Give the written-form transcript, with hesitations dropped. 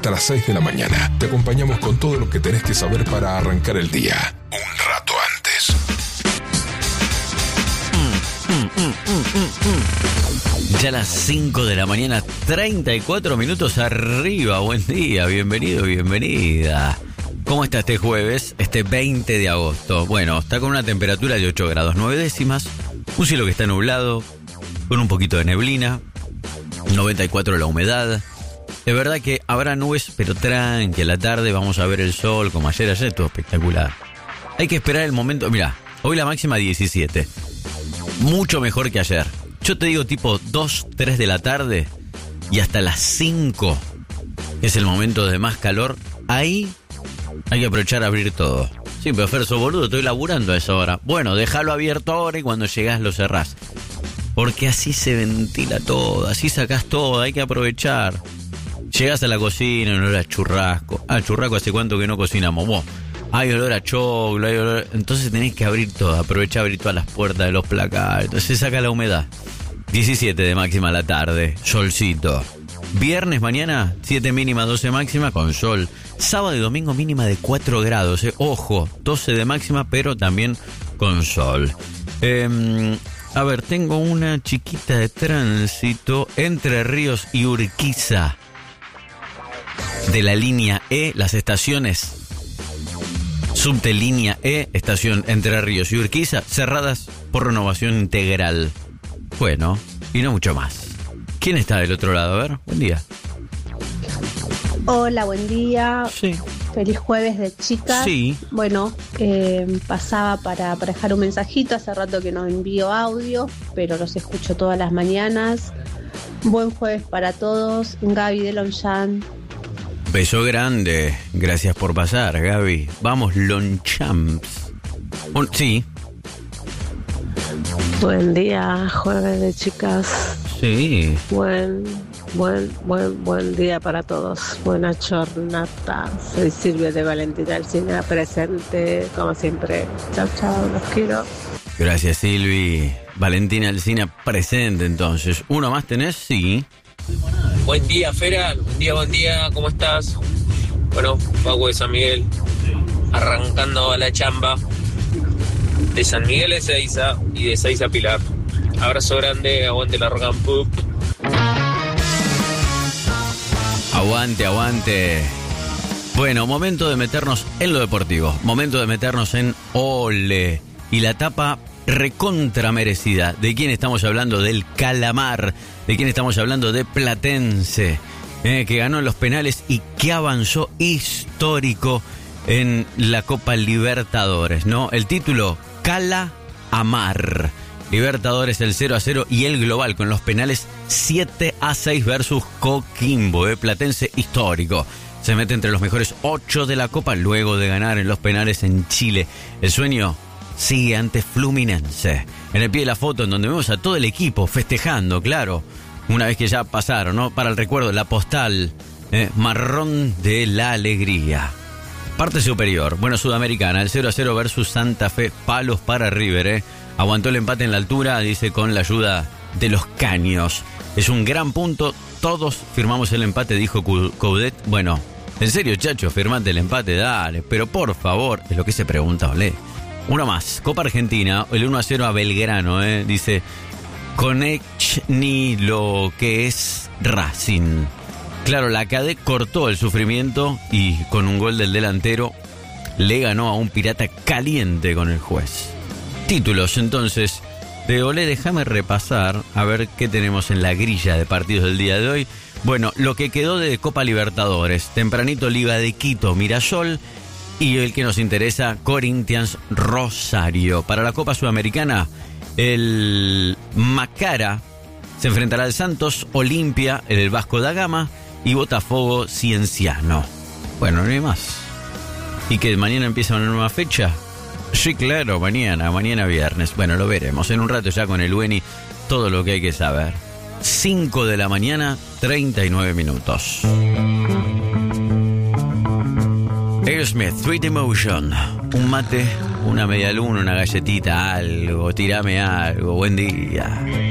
hasta las 6 de la mañana. Te acompañamos con todo lo que tenés que saber para arrancar el día. Un rato antes. Ya a las 5 de la mañana, 34 minutos arriba. Buen día, bienvenido, bienvenida. ¿Cómo está este jueves, este 20 de agosto? Bueno, está con una temperatura de 8 grados 9 décimas, un cielo que está nublado, con un poquito de neblina, 94 la humedad. De verdad que habrá nubes, pero tranqui, a la tarde vamos a ver el sol, como ayer todo espectacular. Hay que esperar el momento, mirá, hoy la máxima 17, mucho mejor que ayer. Yo te digo tipo 2, 3 de la tarde y hasta las 5, que es el momento de más calor, ahí hay que aprovechar a abrir todo. Sí, pero Fer, sos boludo, estoy laburando a esa hora. Bueno, déjalo abierto ahora y cuando llegás lo cerrás. Porque así se ventila todo, así sacás todo, hay que aprovechar. Llegás a la cocina, olor a churrasco. Churrasco hace cuánto que no cocinamos. Bueno, hay olor a choclo, hay olor... Entonces tenés que abrir todo, aprovechar a abrir todas las puertas de los placares. Entonces saca la humedad. 17 de máxima a la tarde, solcito. Viernes mañana, 7 mínima, 12 máxima con sol. Sábado y domingo mínima de 4 grados. Ojo, 12 de máxima, pero también con sol. A ver, tengo una chiquita de tránsito Entre Ríos y Urquiza. De la línea E, las estaciones subte línea E, estación Entre Ríos y Urquiza, cerradas por renovación integral. Bueno, y no mucho más. ¿Quién está del otro lado? A ver, buen día. Hola, buen día. Sí. Feliz jueves de chicas. Sí. Bueno, pasaba para dejar un mensajito. Hace rato que no envío audio, pero los escucho todas las mañanas. Buen jueves para todos. Gaby de Longchamp. Beso grande. Gracias por pasar, Gaby. Vamos, Longchamps. Sí. Buen día, jueves de chicas. Sí. Buen día para todos. Buena jornada. Soy Silvia de Valentina Alsina, presente, como siempre. Chao, chao, los quiero. Gracias, Silvi. Valentina Alsina, presente entonces. ¿Uno más tenés? Sí. Buen día, Fera. Buen día, ¿cómo estás? Bueno, Paco de San Miguel, arrancando a la chamba. De San Miguel a Ezeiza y de Ezeiza a Pilar. Abrazo grande, aguante la rock and pop. Aguante, aguante. Bueno, momento de meternos en lo deportivo. Momento de meternos en Ole. Y la tapa recontra merecida. ¿De quién estamos hablando? Del Calamar. ¿De quién estamos hablando? De Platense. Que ganó en los penales y que avanzó histórico en la Copa Libertadores, ¿no? El título, Calamar. Libertadores el 0-0 y el global con los penales 7-6 versus Coquimbo, Platense histórico. Se mete entre los mejores 8 de la Copa luego de ganar en los penales en Chile. El sueño sigue ante Fluminense. En el pie de la foto en donde vemos a todo el equipo festejando, claro, una vez que ya pasaron, ¿no? Para el recuerdo, la postal marrón de la alegría. Parte superior, bueno, Sudamericana, el 0-0 versus Santa Fe, palos para River, Aguantó el empate en la altura, dice, con la ayuda de los caños. Es un gran punto, todos firmamos el empate, dijo Coudet. Bueno, en serio, chacho, firmate el empate, dale, pero por favor, es lo que se pregunta, olé. Uno más, Copa Argentina, el 1-0 a Belgrano, dice, Conechni lo que es Racing. Claro, la Cadet cortó el sufrimiento y con un gol del delantero le ganó a un pirata caliente con el juez. Títulos, entonces, de Olé, déjame repasar a ver qué tenemos en la grilla de partidos del día de hoy. Bueno, lo que quedó de Copa Libertadores, tempranito Liga de Quito, Mirasol, y el que nos interesa, Corinthians Rosario. Para la Copa Sudamericana, el Macara se enfrentará al Santos, Olimpia, el Vasco da Gama y Botafogo Cienciano. Bueno, no hay más. ¿Y que mañana empieza una nueva fecha? Sí, claro, mañana viernes. Bueno, lo veremos. En un rato ya con el Weni, todo lo que hay que saber. 5 de la mañana, 39 minutos. Aerosmith, Sweet Emotion. Un mate, una media luna, una galletita, algo. Tírame algo. Buen día.